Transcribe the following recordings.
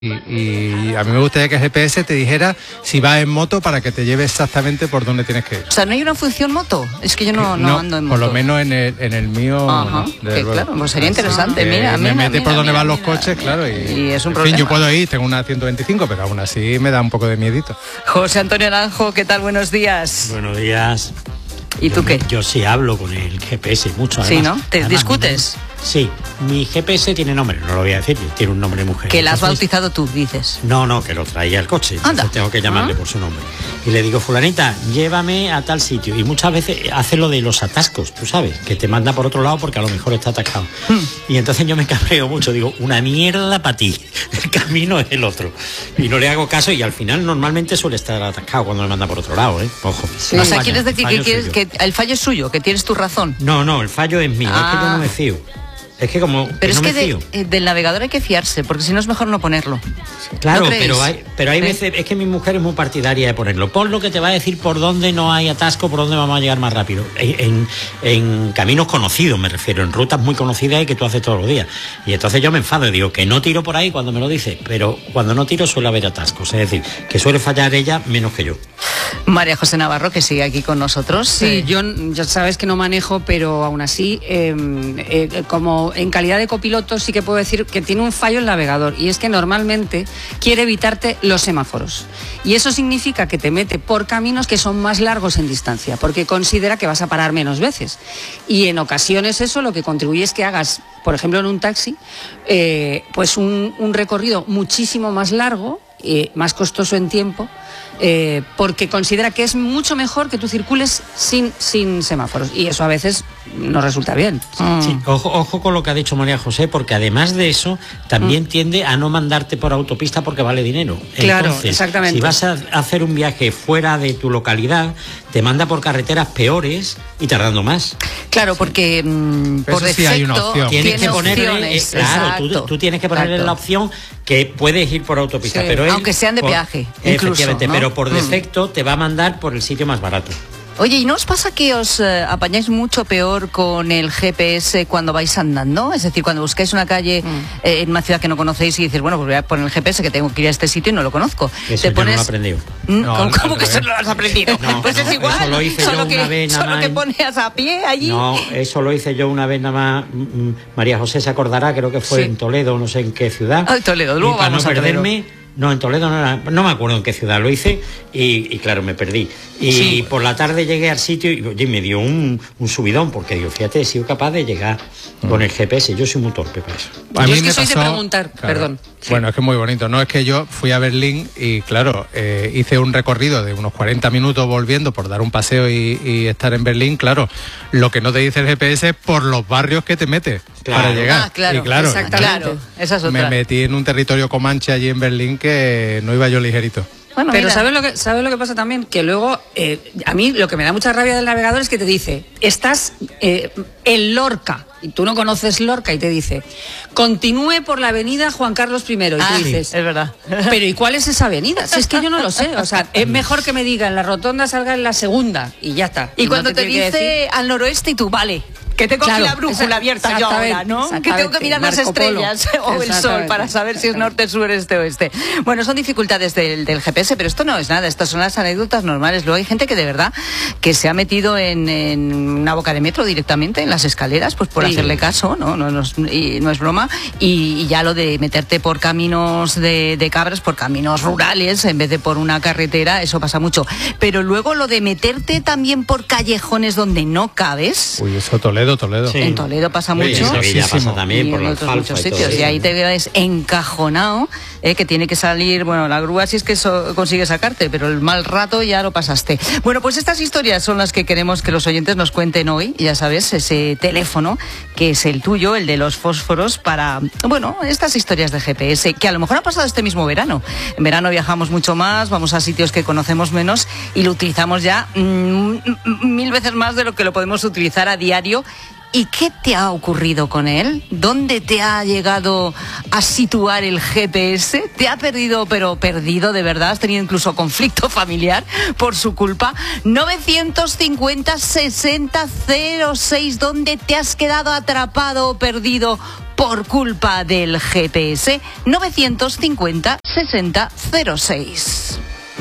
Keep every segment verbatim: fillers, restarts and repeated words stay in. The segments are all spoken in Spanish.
Y, y a mí me gustaría que el G P S te dijera si vas en moto para que te lleve exactamente por donde tienes que ir. O sea, ¿no hay una función moto? Es que yo no, no, no ando en moto. Por lo menos en el, en el mío. Ajá, que claro, pues sería interesante. Mira, me mira, mete mira, por donde mira, van los mira. coches, claro. Y, y es un en problema. fin, yo puedo ir, tengo una ciento veinticinco, pero aún así me da un poco de miedito. José Antonio Naranjo, ¿qué tal? Buenos días. Buenos días. ¿Y yo, tú qué? Yo sí hablo con el G P S mucho. Sí, además, ¿no? ¿Te además, discutes? Mi, sí, mi G P S tiene nombre, no lo voy a decir, tiene un nombre de mujer. Que la has Entonces, bautizado tú, dices. No, no, que lo traía el coche. Anda. Entonces tengo que llamarle ¿Ah? por su nombre. Y le digo, fulanita, llévame a tal sitio. Y muchas veces hace lo de los atascos, tú sabes, que te manda por otro lado porque a lo mejor está atascado. Hmm. Y entonces yo me cabreo mucho, digo, una mierda para ti. El camino es el otro. Y no le hago caso y al final normalmente suele estar atascado cuando me manda por otro lado, ¿eh? Ojo. Sí. O sea, Falla, ¿quieres decir que, quieres, suyo. que el fallo es suyo, que tienes tu razón? No, no, el fallo es mío, Ah. es que yo no me fío. Es que como Pero que es no que me fío. de, eh, del navegador hay que fiarse, porque si no es mejor no ponerlo. Claro, ¿No creéis? pero hay, pero hay ¿Eh? veces, es que mi mujer es muy partidaria de ponerlo. Pon lo que te va a decir por dónde no hay atasco, por dónde vamos a llegar más rápido. En, en, en caminos conocidos, me refiero, en rutas muy conocidas y que tú haces todos los días. Y entonces yo me enfado y digo que no tiro por ahí cuando me lo dice, pero cuando no tiro suele haber atascos. Es decir, que suele fallar ella menos que yo. María José Navarro, que sigue aquí con nosotros. Sí, eh, yo ya sabes que no manejo, pero aún así, eh, eh, como en calidad de copiloto, sí que puedo decir que tiene un fallo el navegador, y es que normalmente quiere evitarte los semáforos. Y eso significa que te mete por caminos que son más largos en distancia, porque considera que vas a parar menos veces. Y en ocasiones eso lo que contribuye es que hagas, por ejemplo en un taxi, eh, pues un, un recorrido muchísimo más largo, eh, más costoso en tiempo, Eh, porque considera que es mucho mejor que tú circules sin, sin semáforos, y eso a veces no resulta bien. mm. Sí, ojo, ojo con lo que ha dicho María José, porque además de eso también mm. tiende a no mandarte por autopista porque vale dinero. Claro, Entonces, exactamente. si vas a hacer un viaje fuera de tu localidad, te manda por carreteras peores y tardando más. Claro, porque mmm, por Eso defecto sí hay una opción. Tienes tiene que ponerle, opciones. eh, claro, tú, Exacto. tú tienes que ponerle Exacto. la opción que puedes ir por autopista, Sí, pero él, aunque sean de por- peaje, incluso, efectivamente, ¿no? pero por Mm. defecto te va a mandar por el sitio más barato. Oye, ¿y no os pasa que os eh, apañáis mucho peor con el G P S cuando vais andando? Es decir, cuando buscáis una calle Mm. eh, en una ciudad que no conocéis y dices, bueno, pues voy a poner el G P S que tengo que ir a este sitio y no lo conozco. Eso Te yo pones... no lo he aprendido. ¿Mm? No, ¿Cómo, al cómo que revés. eso no lo has aprendido? No, pues no, es igual. eso lo hice solo yo que, una vez nada solo más que en- pones a pie allí. No, eso lo hice yo una vez nada más. mm, mm, María José se acordará, creo que fue Sí. en Toledo, no sé en qué ciudad. Ah, en Toledo, luego y para vamos no a Toledo. perderme, no, en Toledo no era, no me acuerdo en qué ciudad lo hice y, y claro, me perdí. Y Sí. por la tarde llegué al sitio y oye, me dio un, un subidón, porque digo, fíjate, he sido capaz de llegar con el G P S, yo soy muy torpe para eso. A Yo mí es que me soy de pasó- preguntar, perdón. Bueno, es que es muy bonito. No, es que yo fui a Berlín y, claro, eh, hice un recorrido de unos cuarenta minutos volviendo por dar un paseo y, y estar en Berlín. Claro, lo que no te dice el G P S es por los barrios que te metes Claro. para llegar. Ah, claro, y claro, exactamente. Claro, esa es otra. me metí en un territorio comanche allí en Berlín que no iba yo ligerito. Bueno, Pero mira. ¿sabes lo que sabes lo que pasa también? Que luego, eh, a mí lo que me da mucha rabia del navegador es que te dice, estás eh, en Lorca, y tú no conoces Lorca, y te dice, continúe por la avenida Juan Carlos primero, y Ah, tú sí, dices, es verdad. pero ¿y cuál es esa avenida? Si es que yo no lo sé, o sea, es mejor que me diga en la rotonda salga en la segunda, y ya está. Y no cuando te, tiene que dice decir- al noroeste y tú, vale, que tengo Claro, aquí la brújula esa- abierta yo exactamente, ahora, ¿no? Que tengo que exactamente, mirar las Marco Polo. estrellas o el sol Exactamente. para saber si es norte, sur, este o oeste. Bueno, son dificultades del, del G P S, pero esto no es nada, estas son las anécdotas normales. Luego hay gente que de verdad que se ha metido en, en una boca de metro directamente, en las escaleras, pues por Sí. hacerle caso, ¿no? No, no, es, y no es broma. Y, y ya lo de meterte por caminos de, de cabras, por caminos rurales, en vez de por una carretera, eso pasa mucho. Pero luego lo de meterte también por callejones donde no cabes. Uy, eso Toledo, Toledo. Sí. En Toledo pasa Oye, mucho. en Sevilla pasa Muchísimo. también y por en la otros alfalfa muchos y todo sitios. eso. Y ahí te ves encajonado, eh, que tiene que salir, bueno, la grúa si es que eso consigue sacarte, pero el mal rato ya lo pasaste. Bueno, pues estas historias son las que queremos que los oyentes nos cuenten hoy. Ya sabes, ese teléfono que es el tuyo, el de los fósforos, para, bueno, estas historias de G P S, que a lo mejor han pasado este mismo verano. En verano viajamos mucho más, vamos a sitios que conocemos menos y lo utilizamos ya mm, mil veces más de lo que lo podemos utilizar a diario. ¿Y qué te ha ocurrido con él? ¿Dónde te ha llegado a situar el G P S? ¿Te ha perdido, pero perdido de verdad? ¿Has tenido incluso conflicto familiar por su culpa? novecientos cincuenta, sesenta, cero seis, ¿dónde te has quedado atrapado o perdido por culpa del G P S novecientos cincuenta sesenta cero seis.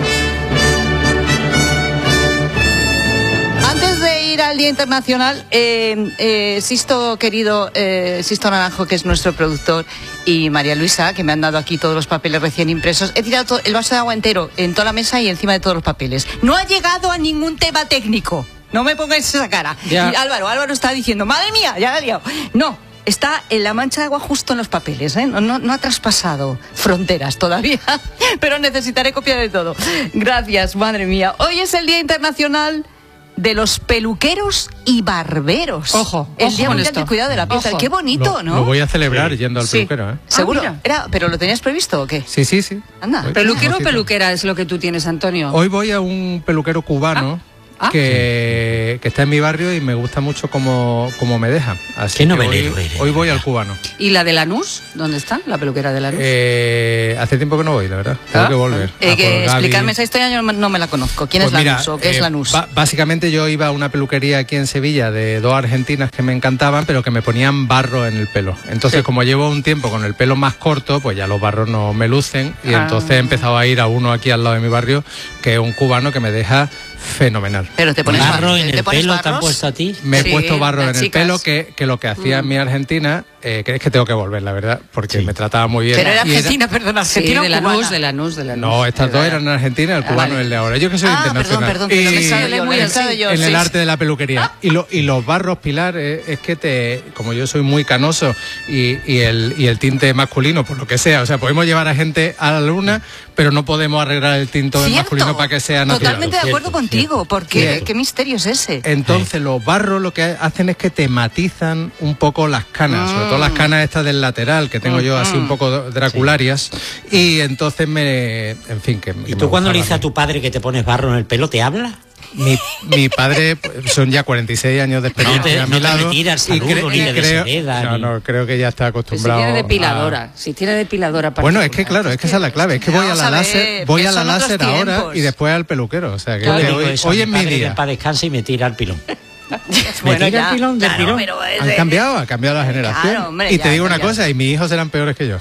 Antes de ir al Día Internacional, eh, eh, Sisto, querido eh, Sisto Naranjo, que es nuestro productor, y María Luisa, que me han dado aquí todos los papeles recién impresos, he tirado todo, el vaso de agua entero en toda la mesa y encima de todos los papeles. No ha llegado a ningún tema técnico. No me pongáis esa cara. Ya. Y Álvaro, Álvaro está diciendo, madre mía, ya la he liado. No, está en la mancha de agua justo en los papeles, ¿eh? No, no, no ha traspasado fronteras todavía, pero necesitaré copia de todo. Gracias, madre mía. Hoy es el Día Internacional de los peluqueros y barberos. Ojo, el ojo Día con Mundial esto. del Cuidado de la Piel. Ojo. Qué bonito, Lo, ¿no? lo voy a celebrar Sí. yendo al Sí. peluquero, ¿eh? Seguro. Ah, mira. Era, ¿pero lo tenías previsto o qué? Sí, sí, sí. Anda. Hoy- ¿Peluquero o sí, sí. peluquera es lo que tú tienes, Antonio? Hoy voy a un peluquero cubano Ah. Ah. que, que está en mi barrio y me gusta mucho cómo, cómo me deja. Así Qué que novelero hoy, eres, hoy voy ¿verdad? al cubano. ¿Y la de Lanús? ¿Dónde está? ¿La peluquera de Lanús? Eh, hace tiempo que no voy, la verdad. Tengo Ah. que volver. Eh, A que por Gaby. explicarme esa historia yo no, no me la conozco. ¿Quién Pues es mira, Lanús o qué es eh, Lanús? ba- básicamente yo iba a una peluquería aquí en Sevilla de dos argentinas que me encantaban, pero que me ponían barro en el pelo. Entonces, Sí. como llevo un tiempo con el pelo más corto, pues ya los barros no me lucen. Y Ah. entonces he empezado a ir a uno aquí al lado de mi barrio, que es un cubano que me deja fenomenal. Pero te pones ¿Barro bar- en ¿te el pones pelo te han barros? puesto a ti? Me he Sí, puesto barro las en el chicas. pelo, que, que lo que hacía Mm. mi Argentina, eh, que es que tengo que volver, la verdad, porque Sí. me trataba muy bien. Pero era Y Argentina, perdona, Sí, Argentina de o Lanús, cubana. de Lanús, de Lanús. No, estas dos eran en Argentina, el Ah, cubano vale. el de ahora. Yo que soy Ah, internacional. perdón, perdón, que no me sale yo, muy no me así. sale yo, en sí. el arte de la peluquería. Y, lo, y los barros, Pilar, eh, es que te, como yo soy muy canoso y, y, el, y el tinte masculino, por lo que sea, o sea, podemos llevar a gente a la luna, pero no podemos arreglar el tinte Cierto. masculino para que sea natural. Totalmente de acuerdo Cierto, contigo, porque Sí. qué misterio es ese. Entonces los barros lo que hacen es que te matizan un poco las canas, sobre todo las canas estas del lateral, que tengo yo así un poco dracularias, y entonces me, en fin, que... ¿Y tú cuando le dices a tu padre que te pones barro en el pelo, te habla? Mi, mi padre, pues, son ya cuarenta y seis años de experiencia No te- a mi no te lado, retira el y saludo, cre- ni y te creo, deshereda, no, ni- no, creo que ya está Pues si acostumbrado tiene a- depiladora, si tiene depiladora Bueno, es que particular. claro, es que esa es la clave, es que voy a Vamos la a ver, láser, voy que a la son otros láser ahora tiempos. y después al peluquero, o sea que Yo le hoy, digo eso a hoy mi es mi padre, que día. en paz descanse y me tira el pilón. Bueno, tira ya, el pilón del claro, pilón. pero es Han de- cambiado, ha cambiado la generación. Claro, hombre, y ya te digo ha una cambiado. cosa, y mis hijos eran peores que yo.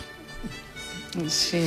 Sí.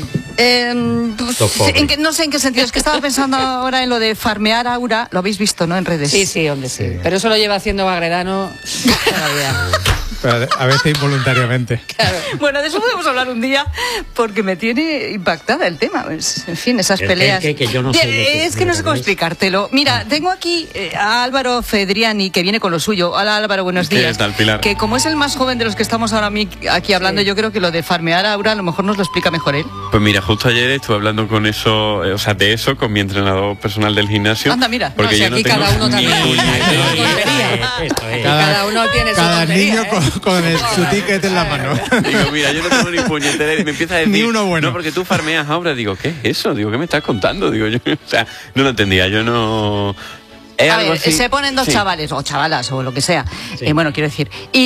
Eh, pues, Los pobres. en que, no sé en qué sentido, es que estaba pensando ahora en lo de farmear aura, lo habéis visto, ¿no? En redes. Sí, sí, hombre, sí. Sí. Pero eso lo lleva haciendo Bagredano toda la vida. Pero a veces involuntariamente. Bueno, de eso podemos hablar un día, porque me tiene impactada el tema. Pues, en fin, esas El que- peleas. que- que yo no sé Bien, lo que- es que no sé cómo ¿veis? explicártelo. Mira, tengo aquí eh, a Álvaro Fedriani, que viene con lo suyo. Hola Álvaro, buenos ¿Qué días. tal, Pilar? Que como es el más joven de los que estamos ahora mi- aquí hablando, yo creo que lo de farmear aura a lo mejor nos lo explica mejor él. Pues mira, justo ayer estuve hablando con eso, eh, o sea, de eso con mi entrenador personal del gimnasio. Anda, mira. Porque No, si yo no aquí tengo cada uno ni también. puñetera Tontería. Esto es. Cada uno tiene su Cada tontería, niño ¿eh? con, con el, su ticket en la mano. Digo, mira, yo no tengo ni puñetera y me empieza a decir, Ni uno bueno. no, porque tú farmeas ahora. Digo, ¿qué es eso? Digo, ¿qué me estás contando? Digo, yo, o sea, no lo entendía, yo no... Es A algo ver, así- se ponen dos sí. chavales, o chavalas, o lo que sea, Sí. eh, bueno, quiero decir,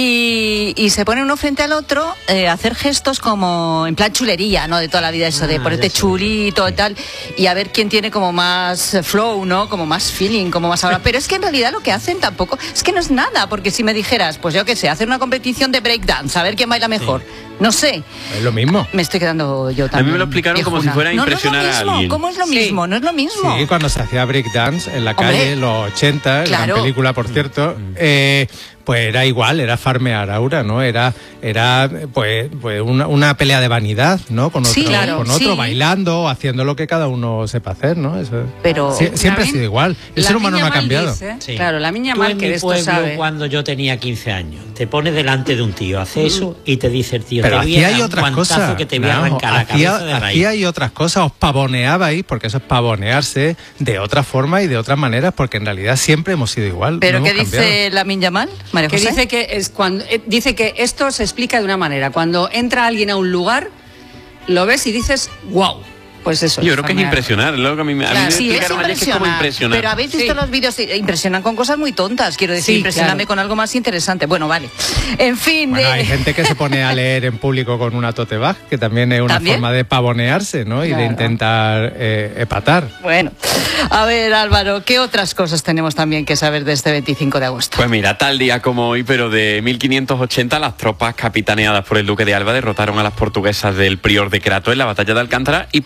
y, y se ponen uno frente al otro eh, a hacer gestos como en plan chulería, ¿no? De toda la vida, eso de Ah, ponerte ya sé. chulito y tal, y a ver quién tiene como más eh, flow, ¿no? Como más feeling, como más ahora. Pero es que en realidad lo que hacen tampoco, es que no es nada, porque si me dijeras, pues yo qué sé, hacer una competición de breakdance, a ver quién baila mejor, no sé, Es lo mismo. me estoy quedando yo A también. mí me lo explicaron como viejuna. si fuera a No, no es lo impresionar a mismo, alguien. ¿cómo es lo Sí. mismo? No es lo mismo. Sí, cuando se hacía breakdance en la Hombre, calle, en los ochenta, claro. gran película, por cierto, eh, pues era igual, era farmear aura, ¿no? Era, era pues, pues una, una pelea de vanidad, ¿no? Con otro, Sí, claro, con otro sí. bailando, haciendo lo que cada uno sepa hacer, ¿no? Eso, Pero- Sie- siempre La ha sido igual. El la ser humano no Miña ha cambiado. Mal dice, Sí. Claro, la niña Tú mal en que mi de esto pueblo, sabe. cuando yo tenía quince años, te pones delante de un tío, hace eso y te dice el tío, Pero te voy aquí a hay dar un otras guantazo cosas. que te voy a Naranjo. arrancar la Aquí, cabeza de aquí raíz. hay otras cosas. Os pavoneabais, porque eso es pavonearse de otra forma y de otras maneras, porque en realidad siempre hemos sido igual. ¿Pero no qué hemos dice cambiado. Lamin Yamal, María Que José? dice que es cuando eh, dice que esto se explica de una manera. Cuando entra alguien a un lugar, lo ves y dices, wow. pues eso. Yo creo que es formear. impresionante, lo que a mí me, a mí Claro, me sí, es explicaron ayer que es como impresionante. impresionante. Pero habéis visto Sí. los vídeos, eh, impresionan con cosas muy tontas, quiero decir, Sí, impresioname claro. con algo más interesante. Bueno, vale. En fin, Bueno, eh, hay gente que se pone a leer en público con una tote bag, que también es una ¿También? forma de pavonearse, ¿no? Y de Claro. intentar eh, epatar. bueno. A ver, Álvaro, ¿qué otras cosas tenemos también que saber de este veinticinco de agosto? Pues mira, tal día como hoy, pero de mil quinientos ochenta, las tropas capitaneadas por el duque de Alba derrotaron a las portuguesas del prior de Crato en la batalla de Alcántara y